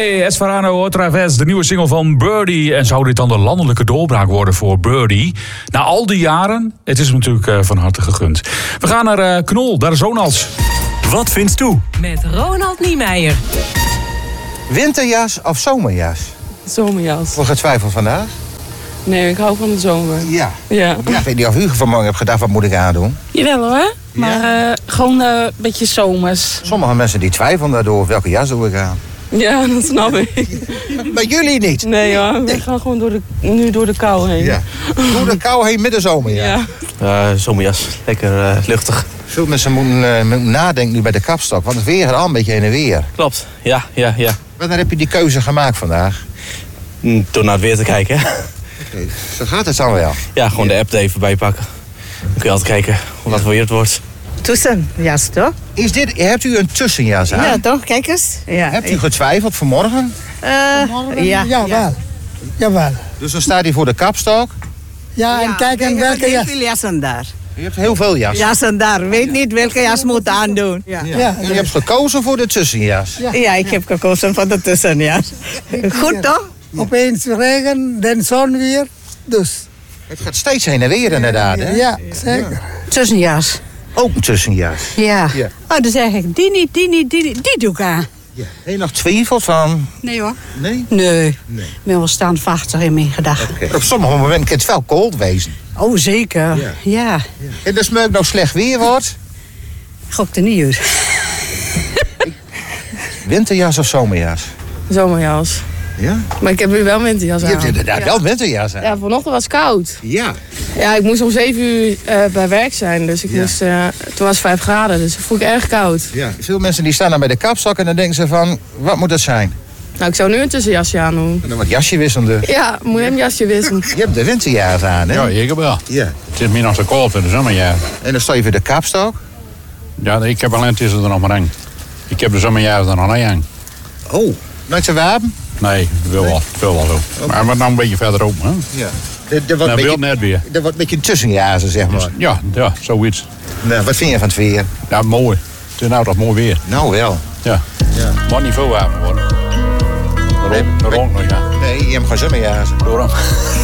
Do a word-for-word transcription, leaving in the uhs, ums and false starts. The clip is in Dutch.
Hey, Esperano otra vez, de nieuwe single van Birdie. En zou dit dan de landelijke doorbraak worden voor Birdie? Na al die jaren, het is hem natuurlijk uh, van harte gegund. We gaan naar uh, Knol, daar is Ronald. Wat vindt toe? Met Ronald Niemeyer. Winterjas of zomerjas? Zomerjas. Voor getwijfeld vandaag? Nee, ik hou van de zomer. Ja. Ja. ja. Ik weet niet of u vanmorgen hebt gedacht, wat moet ik aandoen? Jawel hoor, maar ja. uh, gewoon uh, een beetje zomers. Sommige mensen die twijfelen daardoor welke jas doe ik aan. Ja, dat snap ik. Maar jullie niet? Nee hoor, we nee. gaan gewoon door de, nu door de kou heen. Ja. Door de kou heen met de zomerjas? Ja. Uh, zomerjas, lekker uh, luchtig. Veel mensen moeten, uh, moeten nadenken nu bij de kapstok, want het weer gaat al een beetje heen en weer. Klopt, ja, ja, ja. Wanneer heb je die keuze gemaakt vandaag? Mm, door naar het weer te kijken. Okay, zo gaat het dan wel? Ja, gewoon ja. de app er even bij pakken. Dan kun je altijd kijken wat voor weer het wordt. Tussenjas, toch? Is dit, hebt u een tussenjas aan? Ja, toch? Kijk eens. Ja. Hebt u getwijfeld vanmorgen? Uh, vanmorgen? Ja. Jawel. Ja. Jawel. Dus dan staat hij voor de kapstok? Ja, en ja, kijk en welke jas. Heel veel jassen daar. Je hebt heel veel jassen? Jassen daar. Weet ja. niet welke jas moet aandoen. Ja. Ja. Ja. En je hebt gekozen voor de tussenjas? Ja, ja ik heb gekozen voor de tussenjas. Goed toch? Opeens regen, dan zon weer. Dus. Het gaat steeds heen en weer inderdaad, hè? Ja, zeker. Ja. Tussenjas. Ook een tussenjas? Ja. ja. Oh, dan zeg ik, die niet, die niet, die niet. Die doe ik aan. Ja. Heb je nog twijfelt van? Nee hoor. Nee? Nee. nee. Ik ben wel standvastig in mijn gedachten. Okay. Op sommige momenten kan het wel koud wezen. Oh, zeker. Ja. ja. ja. En als het nou slecht weer wordt? Gok er niet uit. Winterjas of zomerjas? Zomerjas. Ja? Maar ik heb nu wel winterjas aan. Je hebt inderdaad ja. wel winterjas aan. Ja, vanochtend was het koud. Ja. Ja, ik moest om zeven uur uh, bij werk zijn. Dus ik ja. moest, uh, toen was het vijf graden, dus ik voel ik erg koud. Ja. Veel mensen die staan dan bij de kapstok en dan denken ze van, wat moet dat zijn? Nou, ik zou nu een tussenjasje aan doen. En dan wat jasje wisselen. Ja, moet je een jasje wisselen. Je hebt de winterjas aan, hè? Ja, ik wel. Ja. Het is meer nog zo koud in de zomerjaar. En dan sta je voor de kapstok? Ja, ik heb alleen tussen er nog maar aan. Ik heb de zomerjaar er nog niet aan. Oh, nooit zijn wapen? Nee, wil wel, veel wel zo. Okay. Maar wat nou een beetje verderop, hè? Ja. De, de wat nou, beetje, net weer. Dat wordt een beetje een tussenjazen, zeg maar. Ja, ja, zoiets. Nou, wat vind je van het weer? Ja, mooi. Het is nou toch mooi weer. Nou wel. Ja. ja. Moet niet veel warmer worden. De rond, de rond nog, ja. Nee, je hebt gewoon zomerjazen. Door hem.